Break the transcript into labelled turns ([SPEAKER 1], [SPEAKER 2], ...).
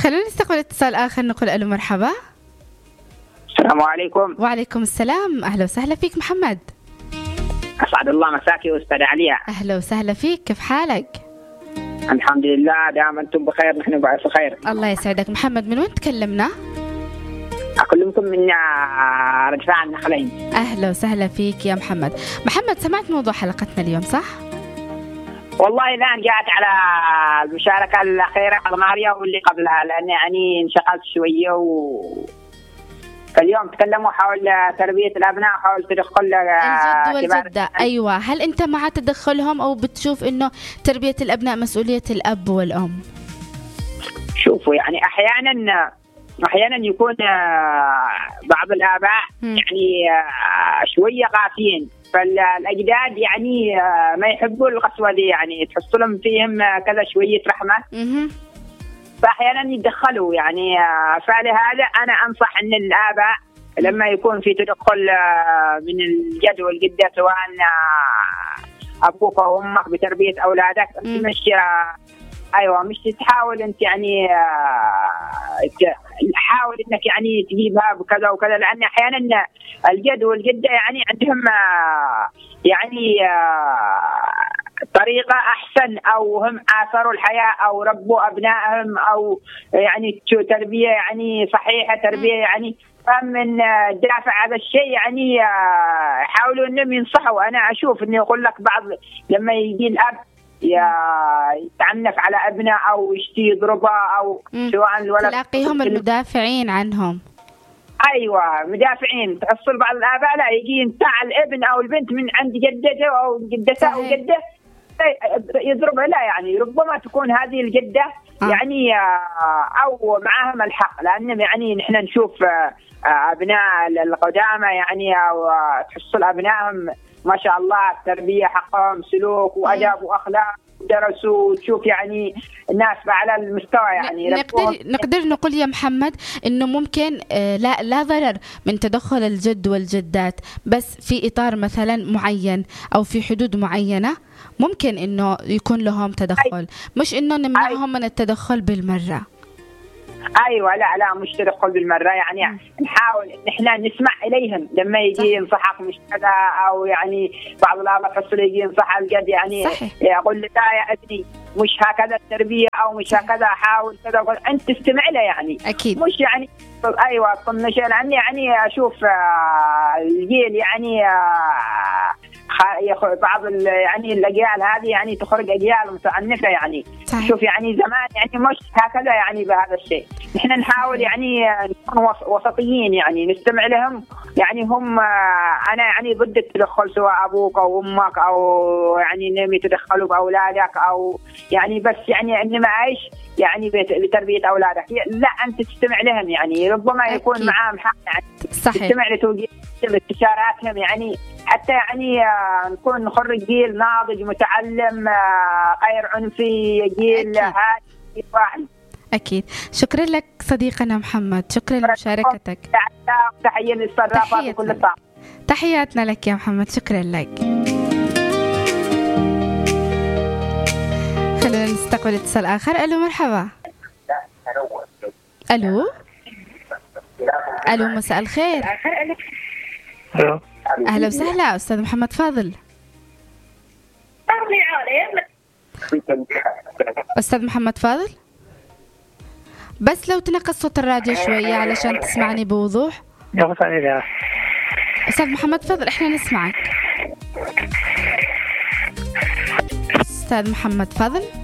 [SPEAKER 1] خلونا نستقبل اتصال آخر، نقول ألو مرحبا.
[SPEAKER 2] السلام عليكم.
[SPEAKER 1] وعليكم السلام، أهلا وسهلا فيك محمد.
[SPEAKER 2] أسعد الله مساكي أستاذ عليا.
[SPEAKER 1] أهلا وسهلا فيك، كيف حالك؟
[SPEAKER 2] الحمد لله، دائما أنتم بخير، نحن بألف خير.
[SPEAKER 1] الله يسعدك. محمد من وين تكلمنا؟
[SPEAKER 2] أكلمكم من رجفان النخلين.
[SPEAKER 1] أهلا وسهلا فيك يا محمد. محمد، سمعت موضوع حلقتنا اليوم صح؟
[SPEAKER 2] والله الآن جاءت على المشاركة الأخيرة على ماريا واللي قبلها، لأن يعني انشغلت شوية فاليوم تكلموا حول تربية الأبناء، حول تدخل
[SPEAKER 1] الجد والجدة. أيوة، هل أنت مع تدخلهم أو بتشوف إنه تربية الأبناء مسؤولية الأب والأم؟
[SPEAKER 2] شوفوا يعني أحيانا يكون بعض الآباء يعني شوية قاسيين، فالأجداد يعني ما يحبوا القسوة دي، يعني تحصل لهم فيهم كذا شوية رحمة، فأحيانا يتدخلوا يعني. فلهذا أنا أنصح أن الآباء لما يكون في تدخل من الجد والجدة، سواء أبوك أو أمك بتربية أولادك، مش تحاول أنت يعني حاول أنك يعني تجيبها بكذا وكذا، لأن أحيانا الجد والجدة يعني عندهم يعني طريقة أحسن، أو هم آثروا الحياة أو ربوا أبنائهم، أو يعني تربية يعني صحيحة، تربية يعني من دافع هذا الشيء يعني يحاولوا أنهم ينصحوا. أنا أشوف أنه يقول لك بعض لما يجي الأب يتعنف على ابنه او يشتي يضربه او سواء الولد،
[SPEAKER 1] تلاقيهم المدافعين عنهم.
[SPEAKER 2] ايوه مدافعين. تحصل بعض الاباء لا، يجي ينتع الابن او البنت من عند جدته او جدته او جده يضربها. لا يعني ربما تكون هذه الجده يعني او معهم الحق، لان يعني نحن نشوف ابناء القدامى يعني او تحصل ابنائهم ما شاء الله تربية حقهم، سلوك وأدب وأخلاق، درسوا، تشوف يعني الناس على المستوى يعني.
[SPEAKER 1] نقدر نقول يا محمد إنه ممكن لا ضرر من تدخل الجد والجدات، بس في إطار مثلا معين أو في حدود معينة ممكن إنه يكون لهم تدخل، مش إنه نمنعهم من التدخل بالمرة.
[SPEAKER 2] ايوه لا مش تدخل بالمره، يعني نحاول نحن نسمع اليهم لما يجي ينصحك مش كذا، او يعني بعض الاباء تحصل يجي ينصح الجد يعني يقول له لا يا ابني مش هكذا التربيه، او مش هكذا، حاول كذا، انت تستمع له يعني.
[SPEAKER 1] اكيد
[SPEAKER 2] مش يعني ايوه طنش، لاني يعني اشوف الجيل يعني بعض يعني الاجيال هذه يعني تخرج اجيال متعنفه يعني. صحيح. شوف يعني زمان يعني مش هكذا يعني بهذا الشيء. نحن نحاول يعني نكون وسطيين يعني، نستمع لهم يعني. هم انا يعني ضد التدخل سواء ابوك او امك، او يعني انهم يتدخلوا باولادك، او يعني بس يعني انما ايش يعني بتربيه اولادك. لا انت تستمع لهم يعني، ربما يكون أكيد. معاهم حق يعني.
[SPEAKER 1] صحيح.
[SPEAKER 2] تستمع لاستشاراتهم يعني، حتى يعني نكون نخرج جيل ناضج متعلم غير عنفي، جيل هادي واعي.
[SPEAKER 1] أكيد. شكرا لك صديقنا محمد، شكرا لمشاركتك.
[SPEAKER 2] تحية للصرافات وكل الطاقم.
[SPEAKER 1] تحياتنا لك يا محمد، شكرا لك. خلونا نستقبل اتصال آخر. ألو مرحبا. ألو مساء الخير. أهلا وسهلا أستاذ محمد فاضل. أستاذ محمد فاضل، بس لو تنقص صوت الراديو شوية علشان تسمعني بوضوح. أستاذ محمد فاضل إحنا نسمعك. أستاذ محمد فاضل.